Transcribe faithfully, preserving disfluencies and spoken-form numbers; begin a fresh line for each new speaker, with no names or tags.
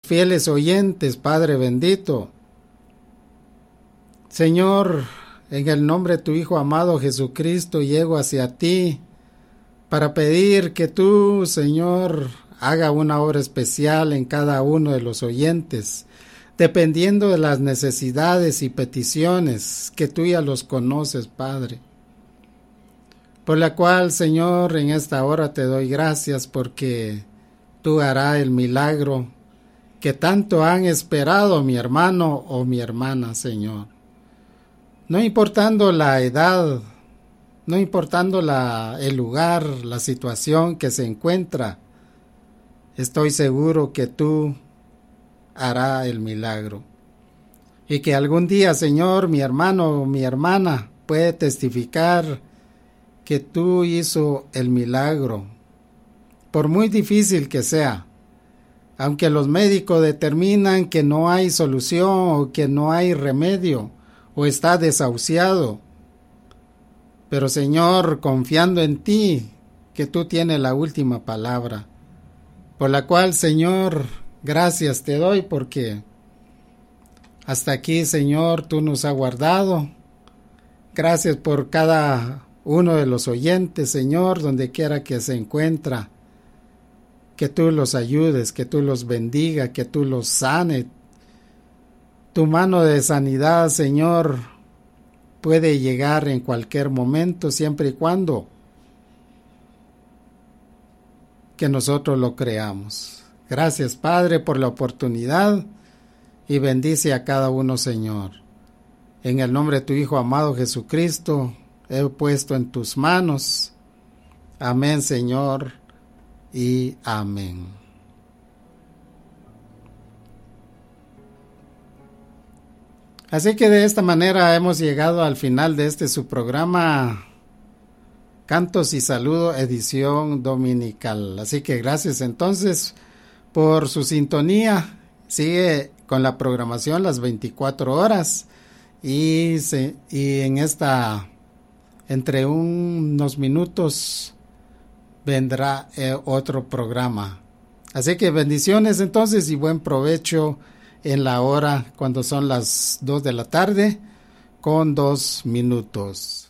fieles oyentes, Padre bendito. Señor, en el nombre de tu Hijo amado Jesucristo, llego hacia ti para pedir que tú, Señor, haga una obra especial en cada uno de los oyentes, dependiendo de las necesidades y peticiones que tú ya los conoces, Padre. Por la cual, Señor, en esta hora te doy gracias porque tú harás el milagro que tanto han esperado mi hermano o mi hermana, Señor. No importando la edad, no importando la, el lugar, la situación que se encuentra, estoy seguro que tú harás el milagro. Y que algún día, Señor, mi hermano o mi hermana puede testificar que tú hizo el milagro, por muy difícil que sea. Aunque los médicos determinan que no hay solución o que no hay remedio, o está desahuciado. Pero Señor, confiando en ti, que tú tienes la última palabra, por la cual, Señor, gracias te doy porque hasta aquí, Señor, tú nos has guardado. Gracias por cada uno de los oyentes, Señor, donde quiera que se encuentra. Que tú los ayudes, que tú los bendiga, que tú los sane. Tu mano de sanidad, Señor, puede llegar en cualquier momento, siempre y cuando que nosotros lo creamos. Gracias, Padre, por la oportunidad y bendice a cada uno, Señor. En el nombre de tu Hijo amado Jesucristo, he puesto en tus manos. Amén, Señor, y amén. Así que de esta manera hemos llegado al final de este su programa Cantos y Saludo, edición dominical. Así que gracias entonces por su sintonía. Sigue con la programación las veinticuatro horas y, se, y en esta, entre unos minutos, vendrá eh, otro programa. Así que bendiciones entonces y buen provecho en la hora cuando son las dos de la tarde con dos minutos.